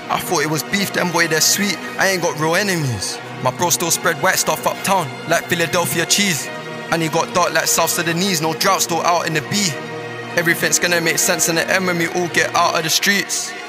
I thought it was beef, them boy they're sweet. I ain't got real enemies. My bro still spread white stuff uptown, like Philadelphia cheese. And he got dark like South Sudanese, no drought still out in the B. Everything's gonna make sense in the end when we all get out of the streets.